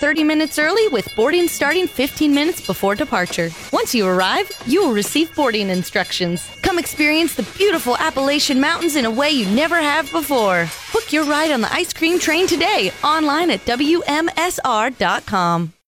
30 minutes early with boarding starting 15 minutes before departure. Once you arrive, you will receive boarding instructions. Come experience the beautiful Appalachian Mountains in a way you never have before. Book your ride on the ice cream train today, online at WMSR.com.